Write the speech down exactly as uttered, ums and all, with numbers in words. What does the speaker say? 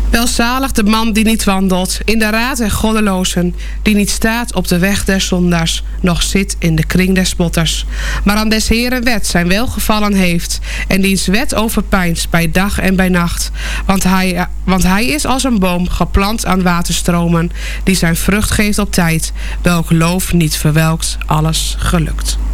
Welzalig de man die niet wandelt in de raad der goddelozen, die niet staat op de weg der zondaars, noch zit in de kring der spotters, maar aan des Heeren wet zijn welgevallen heeft, en diens wet overpeinst bij dag en bij nacht. Want hij, want hij is als een boom geplant aan waterstromen, die zijn vrucht geeft op tijd, welk loof niet verwelkt, alles gelukt.